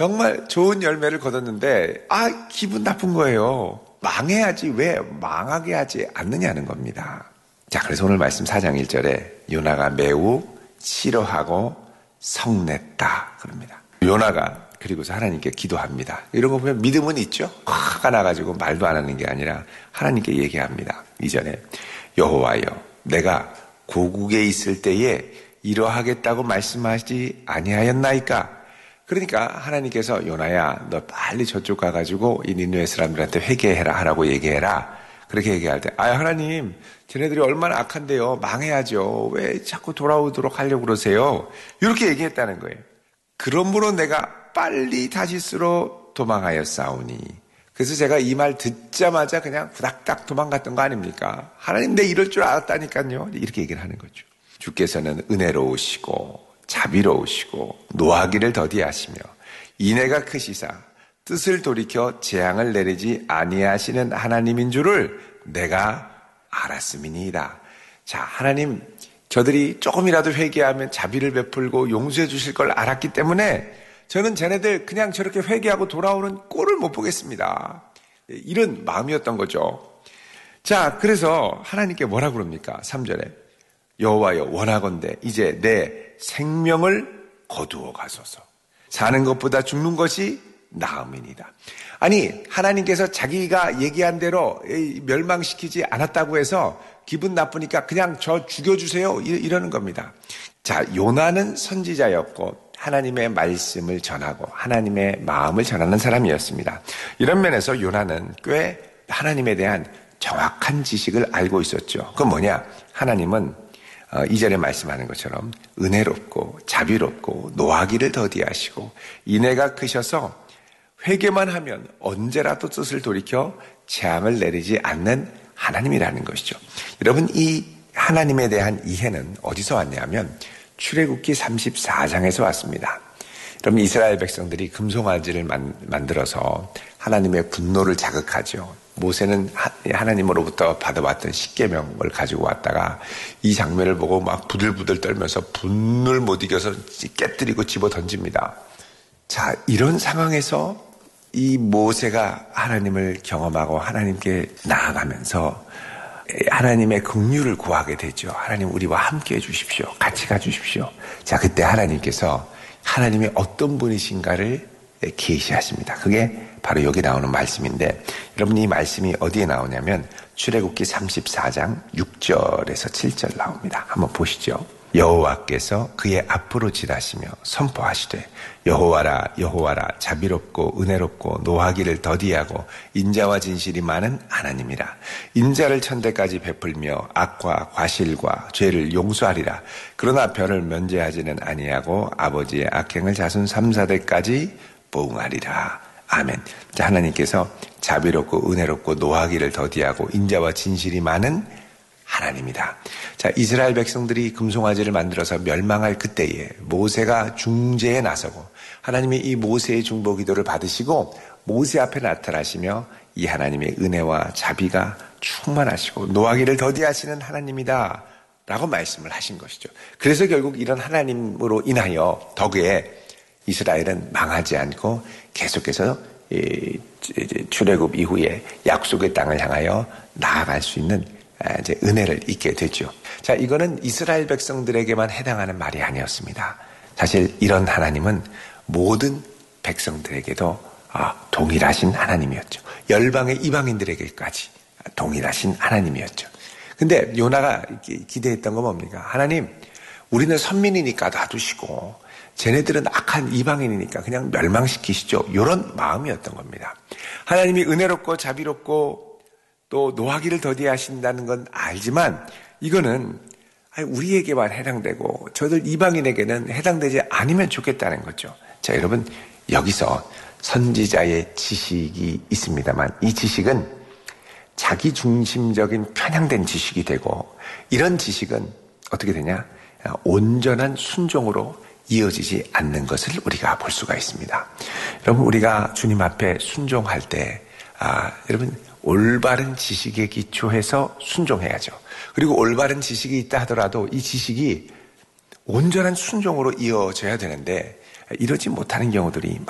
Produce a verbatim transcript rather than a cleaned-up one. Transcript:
정말 좋은 열매를 거뒀는데 아 기분 나쁜 거예요. 망해야지 왜 망하게 하지 않느냐는 겁니다. 자, 그래서 오늘 말씀 사 장 일 절에 요나가 매우 싫어하고 성냈다 그럽니다. 요나가 그리고서 하나님께 기도합니다. 이런 거 보면 믿음은 있죠. 화가 나가지고 말도 안 하는 게 아니라 하나님께 얘기합니다. 이전에 여호와여 내가 고국에 있을 때에 이러하겠다고 말씀하지 아니하였나이까. 그러니까 하나님께서 요나야 너 빨리 저쪽 가가지고 이 니느웨 사람들한테 회개해라 하라고 얘기해라. 그렇게 얘기할 때 아 하나님 쟤네들이 얼마나 악한데요. 망해야죠. 왜 자꾸 돌아오도록 하려고 그러세요. 이렇게 얘기했다는 거예요. 그러므로 내가 빨리 다시스로 도망하였사오니. 그래서 제가 이 말 듣자마자 그냥 후닥닥 도망갔던 거 아닙니까? 하나님 내 이럴 줄 알았다니까요. 이렇게 얘기를 하는 거죠. 주께서는 은혜로우시고 자비로우시고 노하기를 더디하시며 인애가 크시사 뜻을 돌이켜 재앙을 내리지 아니하시는 하나님인 줄을 내가 알았음이니이다. 자, 하나님 저들이 조금이라도 회개하면 자비를 베풀고 용서해 주실 걸 알았기 때문에 저는 쟤네들 그냥 저렇게 회개하고 돌아오는 꼴을 못 보겠습니다. 이런 마음이었던 거죠. 자, 그래서 하나님께 뭐라 그럽니까? 삼 절에 여호와여 원하건대 이제 내 생명을 거두어 가소서. 사는 것보다 죽는 것이 나음이니이다. 아니 하나님께서 자기가 얘기한 대로 멸망시키지 않았다고 해서 기분 나쁘니까 그냥 저 죽여주세요 이러는 겁니다. 자, 요나는 선지자였고 하나님의 말씀을 전하고 하나님의 마음을 전하는 사람이었습니다. 이런 면에서 요나는 꽤 하나님에 대한 정확한 지식을 알고 있었죠. 그건 뭐냐? 하나님은 이전에 말씀하는 것처럼 은혜롭고 자비롭고 노하기를 더디하시고 인애가 크셔서 회개만 하면 언제라도 뜻을 돌이켜 재앙을 내리지 않는 하나님이라는 것이죠. 여러분 이 하나님에 대한 이해는 어디서 왔냐면 출애굽기 삼십사 장에서 왔습니다. 여러분 이스라엘 백성들이 금송아지를 만, 만들어서 하나님의 분노를 자극하죠. 모세는 하나님으로부터 받아왔던 십계명을 가지고 왔다가 이 장면을 보고 막 부들부들 떨면서 분노를 못 이겨서 깨뜨리고 집어 던집니다. 자, 이런 상황에서 이 모세가 하나님을 경험하고 하나님께 나아가면서 하나님의 긍휼을 구하게 되죠. 하나님 우리와 함께 해주십시오. 같이 가주십시오. 자, 그때 하나님께서 하나님이 어떤 분이신가를 계시하십니다. 그게 바로 여기 나오는 말씀인데 여러분 이 말씀이 어디에 나오냐면 출애굽기 삼십사 장 육 절에서 칠 절 나옵니다. 한번 보시죠. 여호와께서 그의 앞으로 지나시며 선포하시되 여호와라 여호와라 자비롭고 은혜롭고 노하기를 더디하고 인자와 진실이 많은 하나님이라. 인자를 천대까지 베풀며 악과 과실과 죄를 용서하리라. 그러나 별을 면제하지는 아니하고 아버지의 악행을 자손 삼, 사대까지 보응하리라. 아멘. 자, 하나님께서 자비롭고 은혜롭고 노하기를 더디하고 인자와 진실이 많은 하나님이다. 자, 이스라엘 백성들이 금송아지를 만들어서 멸망할 그때에 모세가 중재에 나서고 하나님이 이 모세의 중보 기도를 받으시고 모세 앞에 나타나시며 이 하나님의 은혜와 자비가 충만하시고 노하기를 더디하시는 하나님이다 라고 말씀을 하신 것이죠. 그래서 결국 이런 하나님으로 인하여 덕에 이스라엘은 망하지 않고 계속해서 이 출애굽 이후에 약속의 땅을 향하여 나아갈 수 있는 이제 은혜를 잊게 되죠. 자, 이거는 이스라엘 백성들에게만 해당하는 말이 아니었습니다. 사실 이런 하나님은 모든 백성들에게도 동일하신 하나님이었죠. 열방의 이방인들에게까지 동일하신 하나님이었죠. 근데 요나가 기대했던 건 뭡니까? 하나님, 우리는 선민이니까 놔두시고 쟤네들은 악한 이방인이니까 그냥 멸망시키시죠. 이런 마음이었던 겁니다. 하나님이 은혜롭고 자비롭고 또 노하기를 더디하신다는 건 알지만 이거는 우리에게만 해당되고 저들 이방인에게는 해당되지 않으면 좋겠다는 거죠. 자, 여러분 여기서 선지자의 지식이 있습니다만 이 지식은 자기중심적인 편향된 지식이 되고 이런 지식은 어떻게 되냐? 온전한 순종으로 이어지지 않는 것을 우리가 볼 수가 있습니다. 여러분 우리가 주님 앞에 순종할 때 아, 여러분 올바른 지식에 기초해서 순종해야죠. 그리고 올바른 지식이 있다 하더라도 이 지식이 온전한 순종으로 이어져야 되는데 이러지 못하는 경우들이